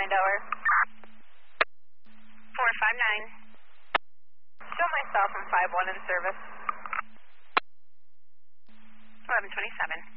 Andover. 459. Show myself from 5-1 in service. 1127.